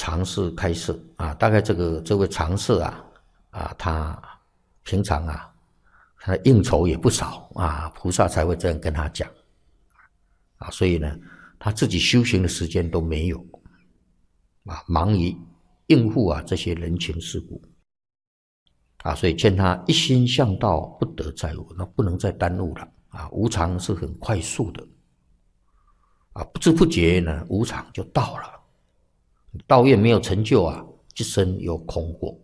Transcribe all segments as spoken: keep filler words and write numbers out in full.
常侍开示啊，大概这个这位常侍啊啊，他平常啊，他应酬也不少啊，菩萨才会这样跟他讲啊，所以呢，他自己修行的时间都没有啊，忙于应付啊这些人情世故啊，所以劝他一心向道，不得再无，那不能再耽误了啊，无常是很快速的啊，不知不觉呢，无常就到了。道业没有成就啊，一生又空过。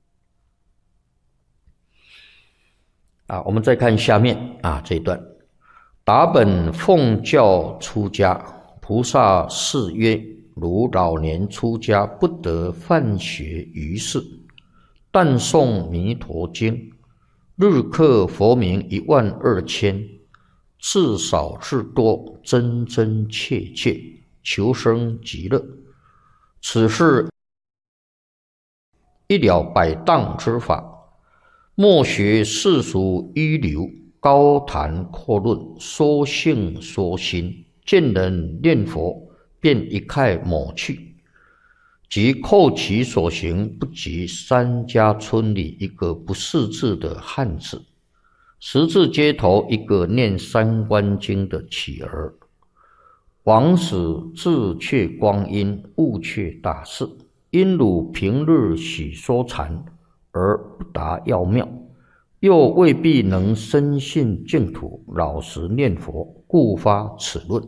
啊，我们再看下面啊这一段，达本奉教出家，菩萨誓曰：如老年出家，不得犯学于世，但诵弥陀经，日刻佛名一万二千，至少至多，真真切切，求生极乐。此是一了百当之法，莫学世俗一流，高谈阔论，说性说心，见人念佛，便一概抹去，即扣其所行，不及三家村里一个不识字的汉子，十字街头一个念三观经的乞儿，枉使智却光阴，悟却大事，因汝平日喜说禅，而不达要妙，又未必能深信净土，老实念佛，故发此论。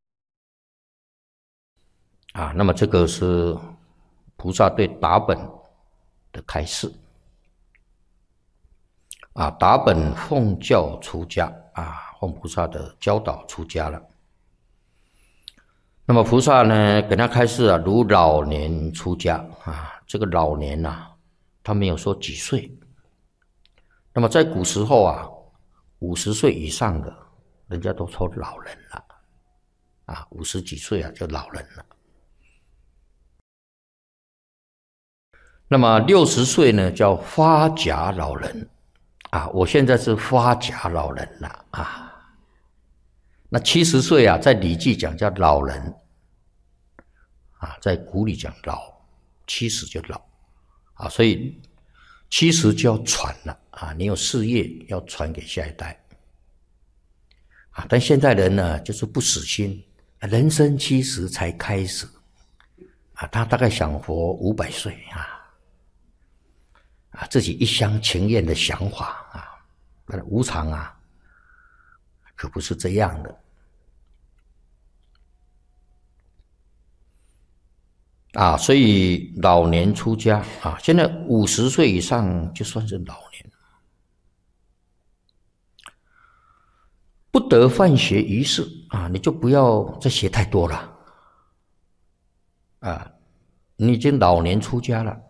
啊，那么这个是菩萨对达本的开示。啊，达本奉教出家啊，奉菩萨的教导出家了。那么菩萨呢，给他开示啊，如老年出家啊，这个老年呐、啊，他没有说几岁。那么在古时候啊，五十岁以上的，人家都说老人了啊，五十几岁啊就老人了。那么六十岁呢，叫发甲老人啊，我现在是发甲老人了啊。那七十岁啊，在《礼记》讲叫老人啊，在古里讲老，七十就老啊，所以七十就要传了啊，你有事业要传给下一代啊。但现在人呢，就是不死心，人生七十才开始啊，他大概想活五百岁啊，啊，自己一厢情愿的想法啊，那无常啊。可不是这样的啊！所以老年出家啊，现在五十岁以上就算是老年，不得犯学于世啊，你就不要再学太多了啊！你已经老年出家了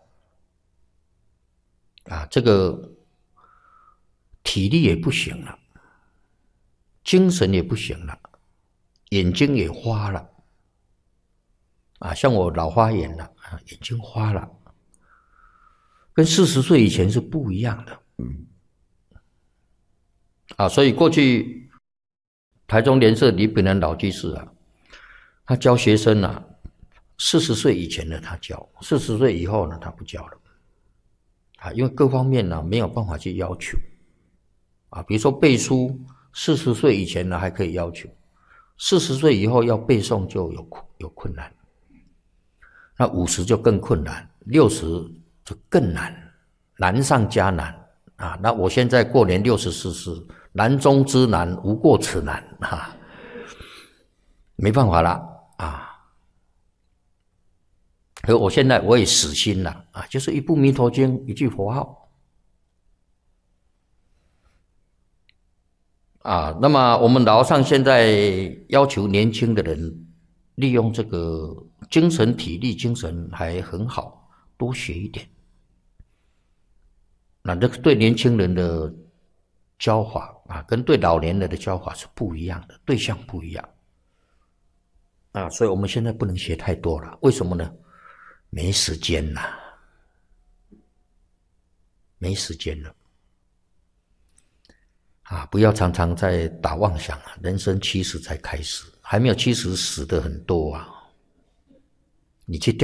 啊，这个体力也不行了。精神也不行了，眼睛也花了啊！像我老花眼了啊，眼睛花了，跟四十岁以前是不一样的。嗯，啊，所以过去台中莲社李炳南老居士啊，他教学生啊，四十岁以前的他教，四十岁以后呢，他不教了啊，因为各方面呢没有办法去要求啊，比如说背书。四十岁以前呢还可以要求，四十岁以后要背诵就有有困难，那五十就更困难，六十就更难，难上加难啊！那我现在过年六十四是难中之难，无过此难啊，没办法了啊！可我现在我也死心了啊，就是一部弥陀经，一句佛号。啊，那么我们老和尚现在要求年轻的人利用这个精神体力精神还很好，多学一点。那这个对年轻人的教法啊，跟对老年人的教法是不一样的，对象不一样啊，所以我们现在不能学太多了。为什么呢？没时间了，没时间了。啊，不要常常在打妄想啊！人生七十才开始，还没有七十死的很多啊！你去